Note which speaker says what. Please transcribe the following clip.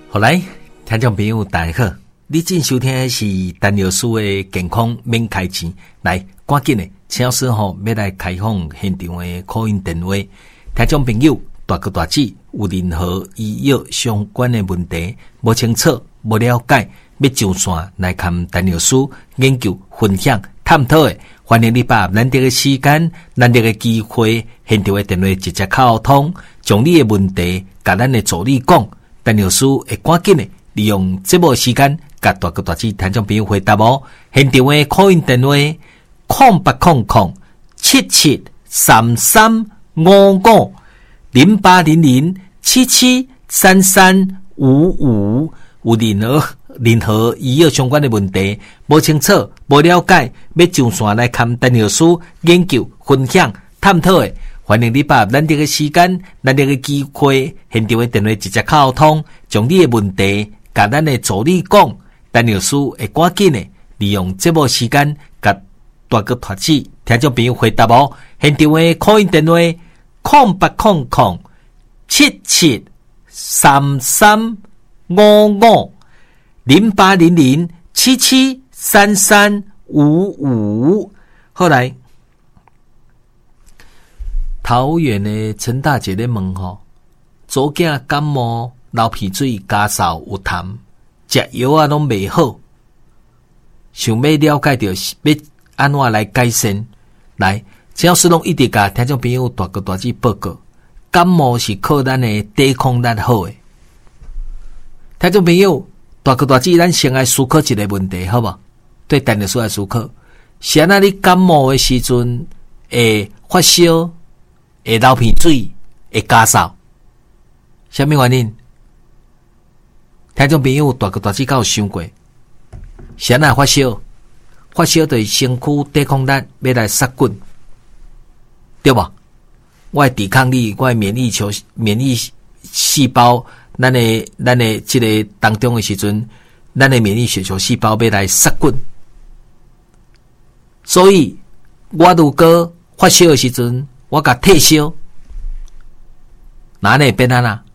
Speaker 1: 好来，听众朋友大家好，你正收听的是陈老师的健康免开钱。来，赶紧的，陈老师要来开放现场的call in电话，听众朋友大哥大姐有任何医药相关的问题，无清楚、无了解，要上线来看陈老师研究、分享、探讨的，欢迎你把难得的时间、难得的机会，现场的电话直接沟通，将你的问题甲咱的助理讲。陈老师会赶紧的利用节目时间，甲大哥大姐听众朋友回答哦。现场的call in电话0800773355，有任何医药相关的问题，无清楚、无了解，要上线来看陈老师研究、分享、探讨的。欢迎你把难得的时间、难得的机会，现场的电话直接沟通，将你的问题甲咱的助理讲，陈老师会赶紧的利用节目时间，甲大哥大姐听众朋友回答哦。现场的call in电话0800773355，0800773355。后来。桃园的陈大姐咧问吼，左囝感冒、流鼻水、咳嗽有痰，食药啊拢袂好，想要了解到要安怎来改善。来，陈老师拢一直甲听众朋友大哥大姐报告，感冒是靠咱的抵抗力好诶。听众朋友大哥大姐，咱先来思考一个问题，好无？对陈老师来思考，是安那你感冒的时阵会发烧？会流鼻水，会咳嗽，什么原因？听众朋友大哥大姐有想过，是安那发烧？发烧就是身躯抵抗力要来杀菌，对吧？我的抵抗力，我的免疫细胞，咱的这个当中的时阵，咱的免疫血球细胞要来杀菌，所以我如果发烧的时阵，我甲退烧，哪会变啊啦？